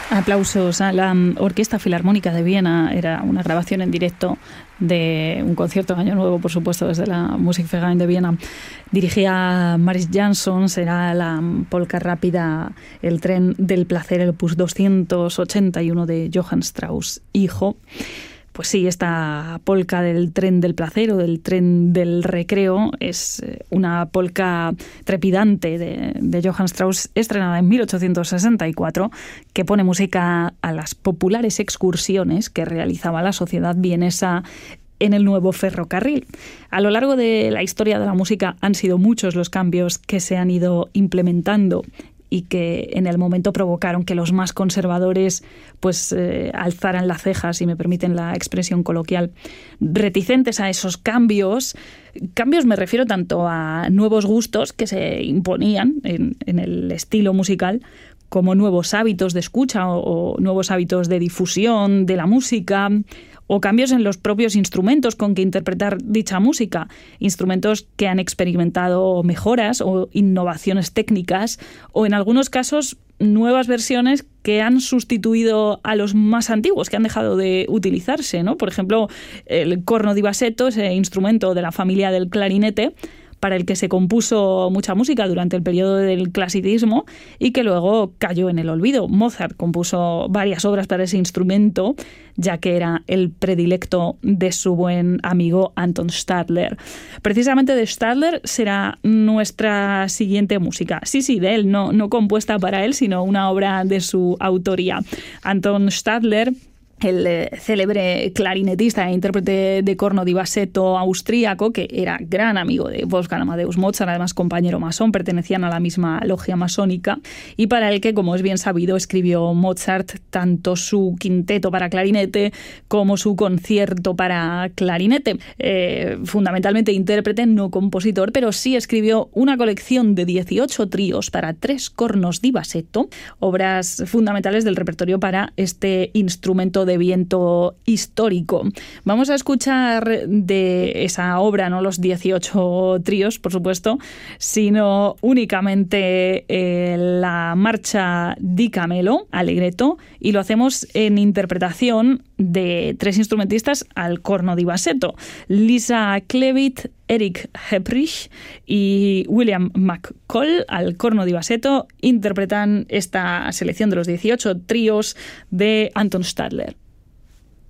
Aplausos a la Orquesta Filarmónica de Viena. Era una grabación en directo de un concierto de Año Nuevo, por supuesto, desde la Musikverein de Viena. Dirigía Maris Jansson. Será la polka rápida El tren del placer, el opus 281 de Johann Strauss, hijo. Pues sí, esta polka del tren del placer o del tren del recreo es una polka trepidante de Johann Strauss, estrenada en 1864, que pone música a las populares excursiones que realizaba la sociedad vienesa en el nuevo ferrocarril. A lo largo de la historia de la música han sido muchos los cambios que se han ido implementando y que en el momento provocaron que los más conservadores pues alzaran las cejas, si me permiten la expresión coloquial, reticentes a esos cambios. Cambios me refiero tanto a nuevos gustos que se imponían en el estilo musical, como nuevos hábitos de escucha o nuevos hábitos de difusión de la música, o cambios en los propios instrumentos con que interpretar dicha música, instrumentos que han experimentado mejoras o innovaciones técnicas, o en algunos casos nuevas versiones que han sustituido a los más antiguos, que han dejado de utilizarse, ¿no? Por ejemplo, el corno di bassetto, ese instrumento de la familia del clarinete, para el que se compuso mucha música durante el periodo del clasicismo y que luego cayó en el olvido. Mozart compuso varias obras para ese instrumento, ya que era el predilecto de su buen amigo Anton Stadler. Precisamente de Stadler será nuestra siguiente música. Sí, de él, no compuesta para él, sino una obra de su autoría. Anton Stadler, el célebre clarinetista e intérprete de corno di bassetto austríaco, que era gran amigo de Wolfgang Amadeus Mozart, además compañero masón, pertenecían a la misma logia masónica, y para el que, como es bien sabido, escribió Mozart tanto su quinteto para clarinete como su concierto para clarinete. Fundamentalmente intérprete, no compositor, pero sí escribió una colección de 18 tríos para 3 cornos di bassetto, obras fundamentales del repertorio para este instrumento de viento histórico. Vamos a escuchar de esa obra, no los 18 tríos, por supuesto, sino únicamente la marcha di Camelo, Allegretto, y lo hacemos en interpretación de 3 instrumentistas al corno di bassetto: Lisa Klevit, Eric Heprich y William McCall al corno di bassetto interpretan esta selección de los 18 tríos de Anton Stadler.